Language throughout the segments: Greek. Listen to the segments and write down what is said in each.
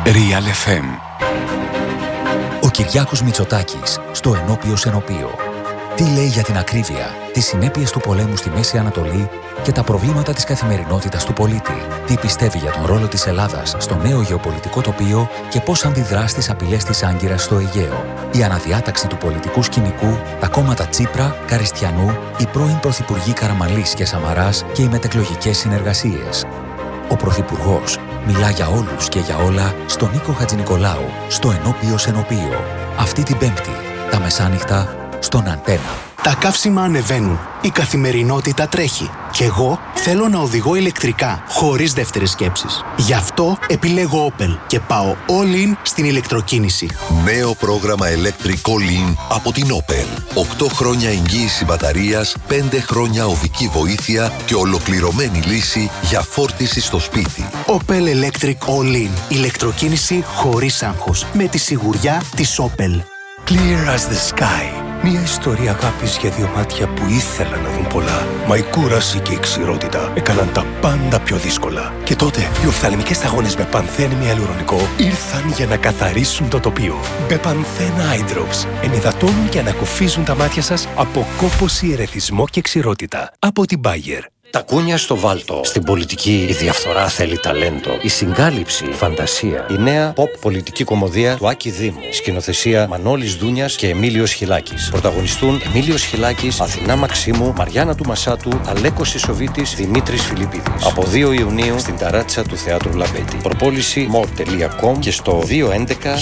Real FM. Ο Κυριάκος Μητσοτάκης στο Ενώπιος Ενωπείο. Τι λέει για την ακρίβεια, τις συνέπειες του πολέμου στη Μέση Ανατολή και τα προβλήματα της καθημερινότητας του πολίτη. Τι πιστεύει για τον ρόλο της Ελλάδας στο νέο γεωπολιτικό τοπίο και πώς αντιδρά στις απειλές της Άγκυρας στο Αιγαίο. Η αναδιάταξη του πολιτικού σκηνικού, τα κόμματα Τσίπρα, Καριστιανού, οι πρώην πρωθυπουργοί Καραμανλής και Σαμαράς και οι μετεκλογικές συνεργασίες. Ο Πρωθυπουργός μιλά για όλους και για όλα στον Νίκο Χατζηνικολάου, στο Ενώπιος Ενωπείο. Αυτή την Πέμπτη, τα μεσάνυχτα, στον Αντένα. Τα καύσιμα ανεβαίνουν. Η καθημερινότητα τρέχει. Κι εγώ θέλω να οδηγώ ηλεκτρικά, χωρίς δεύτερες σκέψεις. Γι' αυτό επιλέγω Opel και πάω all in στην ηλεκτροκίνηση. Νέο πρόγραμμα Electric All In από την Opel. 8 χρόνια εγγύηση μπαταρίας, 5 χρόνια οδική βοήθεια και ολοκληρωμένη λύση για φόρτιση στο σπίτι. Opel Electric All In. Ηλεκτροκίνηση χωρίς άγχος. Με τη σιγουριά της Opel. Clear as the sky. Μια ιστορία αγάπης για δύο μάτια που ήθελαν να δουν πολλά. Μα η κούραση και η ξηρότητα έκαναν τα πάντα πιο δύσκολα. Και τότε οι οφθαλμικές σταγόνες Μπεπανθέν με αλουρονικό ήρθαν για να καθαρίσουν το τοπίο. Μπεπανθέν Eye Drops ενυδατώνουν και ανακουφίζουν τα μάτια σας από κόπωση, ερεθισμό και ξηρότητα. Από την Bayer. Τα κούνια στο βάλτο. Στην πολιτική η διαφθορά θέλει ταλέντο. Η συγκάλυψη, φαντασία. Η νέα pop πολιτική κομμωδία του Άκη Δήμου. Σκηνοθεσία Μανώλης Δούνιας και Εμίλιος Χιλάκης. Πρωταγωνιστούν Εμίλιος Χιλάκης, Αθηνά Μαξίμου, Μαριάννα του Μασάτου, Αλέκος Ισοβίτης, Δημήτρης Φιλιππίδης. Από 2 Ιουνίου στην ταράτσα του Θεάτρου Λαμπέτη. Προπόληση more.com και στο 211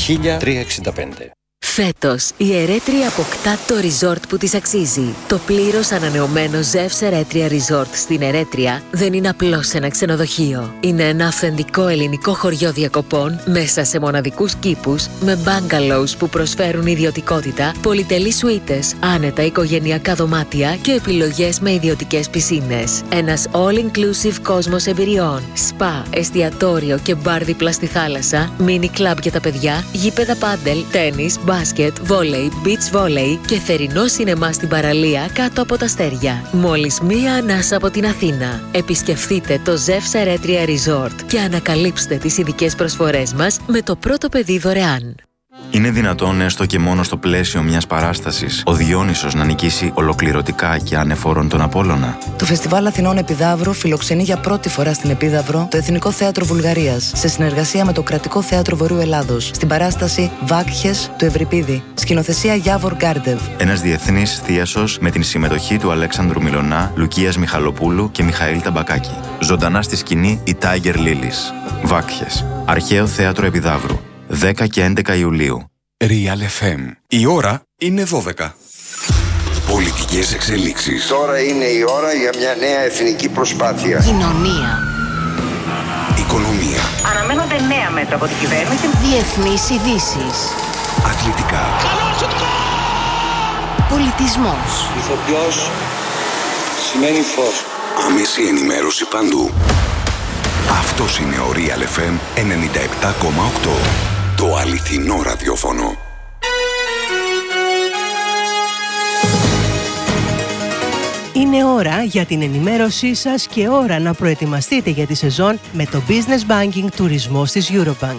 1365. Φέτος, η Ερέτρια αποκτά το resort που της αξίζει. Το πλήρως ανανεωμένο Ζεύς Ερέτρια Resort στην Ερέτρια δεν είναι απλώς ένα ξενοδοχείο. Είναι ένα αυθεντικό ελληνικό χωριό διακοπών μέσα σε μοναδικούς κήπους με bungalows που προσφέρουν ιδιωτικότητα, πολυτελείς σουίτες, άνετα οικογενειακά δωμάτια και επιλογές με ιδιωτικές πισίνες. Ένας all-inclusive κόσμος εμπειριών, σπα, εστιατόριο και μπαρ δίπλα στη θάλασσα, mini club για τα παιδιά, γήπεδα πάντελ, τένις, μπάσκετ, βόλεϊ, beach volley και θερινό σινεμά στην παραλία κάτω από τα αστέρια. Μόλις μία ανάσα από την Αθήνα. Επισκεφθείτε το Ζεύς Ερέτρια Resort και ανακαλύψτε τις ειδικές προσφορές μας με το πρώτο παιδί δωρεάν. Είναι δυνατόν έστω και μόνο στο πλαίσιο μιας παράστασης ο Διόνυσος να νικήσει ολοκληρωτικά και ανεφόρον τον Απόλλωνα? Το Φεστιβάλ Αθηνών Επιδαύρου φιλοξενεί για πρώτη φορά στην Επίδαυρο το Εθνικό Θέατρο Βουλγαρίας σε συνεργασία με το Κρατικό Θέατρο Βορείου Ελλάδος στην παράσταση Βάκχες του Ευρυπίδη. Σκηνοθεσία Γιάβορ Γκάρντεβ. Ένας διεθνής θίασος με την συμμετοχή του Αλέξανδρου Μιλωνά, Λουκίας Μιχαλοπούλου και Μιχαήλ Ταμπακάκη. Ζωντανά στη σκηνή η Tiger Lilies. Βάκχες. Αρχαίο Θέατρο Επιδαύρου. 10 και 11 Ιουλίου. Real FM. Η ώρα είναι 12. Πολιτικές εξελίξεις. Τώρα είναι η ώρα για μια νέα εθνική προσπάθεια. Κοινωνία. Οικονομία. Αναμένονται νέα μέτρα από την κυβέρνηση. Διεθνείς ειδήσεις. Αθλητικά. Πολιτισμός. Ηθοποιός σημαίνει φως. Άμεση ενημέρωση παντού. Αυτός είναι ο Real FM 97,8. Το αληθινό ραδιόφωνο. Είναι ώρα για την ενημέρωσή σας και ώρα να προετοιμαστείτε για τη σεζόν με το Business Banking Τουρισμός της Eurobank.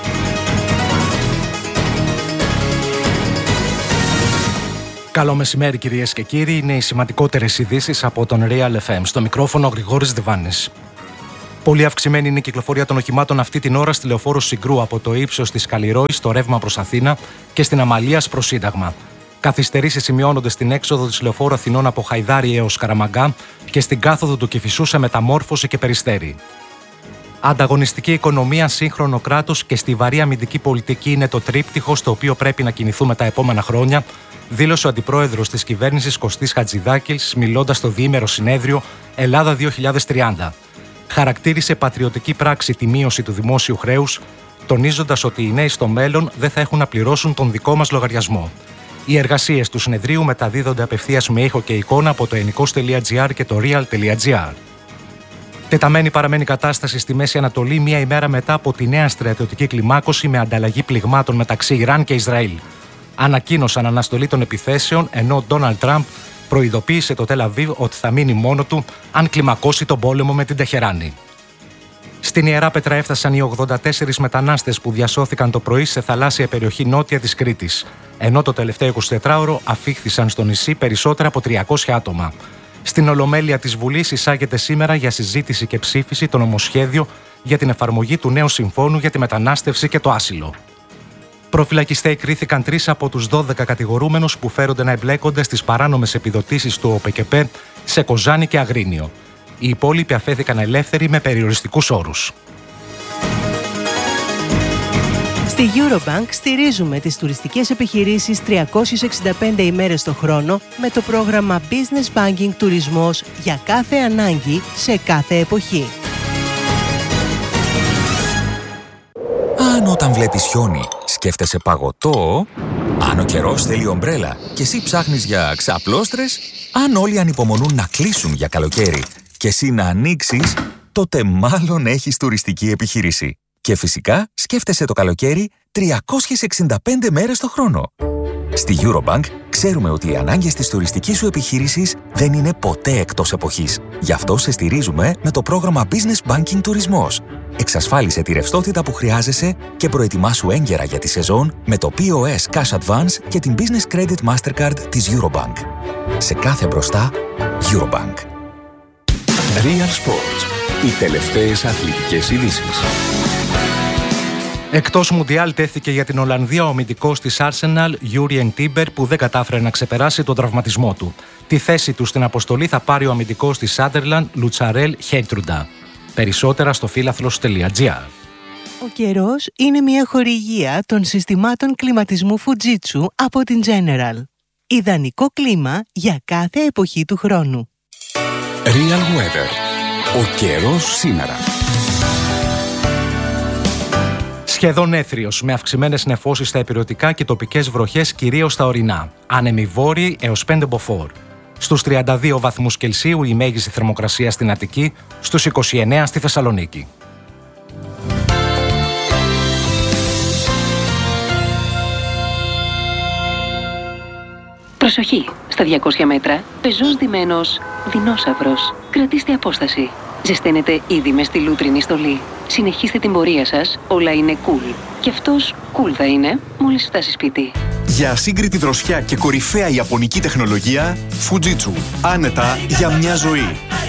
Καλό μεσημέρι κυρίες και κύριοι, είναι οι σημαντικότερες ειδήσεις από τον Real FM. Στο μικρόφωνο Γρηγόρης Διβάνης. Πολύ αυξημένη είναι η κυκλοφορία των οχημάτων αυτή την ώρα στη λεωφόρο Συγκρού από το ύψος της Καλλιρόης στο ρεύμα προς Αθήνα και στην Αμαλίας προς Σύνταγμα. Καθυστερήσεις σημειώνονται στην έξοδο της λεωφόρου Αθηνών από Χαϊδάρι έως Καραμαγκά και στην κάθοδο του Κηφισού σε μεταμόρφωση και Περιστέρι. Ανταγωνιστική οικονομία, σύγχρονο κράτος και στιβαρή αμυντική πολιτική είναι το τρίπτυχο στο οποίο πρέπει να κινηθούμε τα επόμενα χρόνια, δήλωσε ο αντιπρόεδρος της κυβέρνησης Κωστής Χατζηδάκης μιλώντας στο διήμερο συνέδριο Ελλάδα 2030. Χαρακτήρισε πατριωτική πράξη τη μείωση του δημόσιου χρέους, τονίζοντας ότι οι νέοι στο μέλλον δεν θα έχουν να πληρώσουν τον δικό μας λογαριασμό. Οι εργασίες του συνεδρίου μεταδίδονται απευθείας με ήχο και εικόνα από το ennikos.gr και το real.gr. Τεταμένη παραμένει η κατάσταση στη Μέση Ανατολή μία ημέρα μετά από τη νέα στρατιωτική κλιμάκωση με ανταλλαγή πληγμάτων μεταξύ Ιράν και Ισραήλ. Ανακοίνωσαν αναστολή των επιθέσεων, ενώ ο Ντόναλντ Τραμπ προειδοποίησε το Τελ Αβίβ ότι θα μείνει μόνο του αν κλιμακώσει τον πόλεμο με την Τεχεράνη. Στην Ιερά Πέτρα έφτασαν οι 84 μετανάστες που διασώθηκαν το πρωί σε θαλάσσια περιοχή νότια της Κρήτης, ενώ το τελευταίο 24ωρο αφήχθησαν στο νησί περισσότερα από 300 άτομα. Στην Ολομέλεια της Βουλής εισάγεται σήμερα για συζήτηση και ψήφιση το νομοσχέδιο για την εφαρμογή του νέου συμφώνου για τη μετανάστευση και το άσυλο. Προφυλακιστέοι κρίθηκαν 3 από τους 12 κατηγορούμενους που φέρονται να εμπλέκονται στις παράνομες επιδοτήσεις του ΟΠΕΚΕΠΕ σε Κοζάνη και Αγρίνιο. Οι υπόλοιποι αφέθηκαν ελεύθεροι με περιοριστικούς όρους. Στη Eurobank στηρίζουμε τις τουριστικές επιχειρήσεις 365 ημέρες το χρόνο με το πρόγραμμα Business Banking Τουρισμός για κάθε ανάγκη σε κάθε εποχή. Αν όταν βλέπεις χιόνι σκέφτεσαι παγωτό, αν ο καιρός θέλει ομπρέλα και εσύ ψάχνεις για ξαπλώστρες, αν όλοι ανυπομονούν να κλείσουν για καλοκαίρι και εσύ να ανοίξεις, τότε μάλλον έχεις τουριστική επιχείρηση. Και φυσικά σκέφτεσαι το καλοκαίρι 365 μέρες το χρόνο. Στη Eurobank ξέρουμε ότι οι ανάγκες της τουριστικής σου επιχείρησης δεν είναι ποτέ εκτός εποχής. Γι' αυτό σε στηρίζουμε με το πρόγραμμα Business Banking Τουρισμός. Εξασφάλισε τη ρευστότητα που χρειάζεσαι και προετοιμάσου έγκαιρα για τη σεζόν με το POS Cash Advance και την Business Credit Mastercard της Eurobank. Σε κάθε μπροστά, Eurobank. Real Sports. Οι τελευταίες αθλητικές ειδήσεις. Εκτός Μουντιάλ τέθηκε για την Ολλανδία ο αμυντικός της Arsenal, Jurien Timber, που δεν κατάφερε να ξεπεράσει τον τραυματισμό του. Τη θέση του στην αποστολή θα πάρει ο αμυντικός της Sunderland, Λουτσαρέλ Χέιτρουντα. Περισσότερα στο φίλαθλος.gr. Ο καιρός είναι μια χορηγία των συστημάτων κλιματισμού Fujitsu από την General. Ιδανικό κλίμα για κάθε εποχή του χρόνου. Real Weather. Ο καιρός σήμερα. Σχεδόν έθριος, με αυξημένες νεφώσεις στα ηπειρωτικά και τοπικές βροχές κυρίως στα ορεινά. Άνεμοι βόρειοι έως 5 μποφόρ. Στους 32 βαθμούς Κελσίου η μέγιστη θερμοκρασία στην Αττική, στους 29 στη Θεσσαλονίκη. Προσοχή! Στα 200 μέτρα, πεζός ντυμένος δεινόσαυρος. Κρατήστε απόσταση. Ζεσταίνετε ήδη μες στη λούτρινη στολή. Συνεχίστε την πορεία σας, όλα είναι cool. Και αυτός cool θα είναι μόλις φτάσει σπίτι. Για ασύγκριτη δροσιά και κορυφαία ιαπωνική τεχνολογία, Fujitsu. Άνετα για μια ζωή.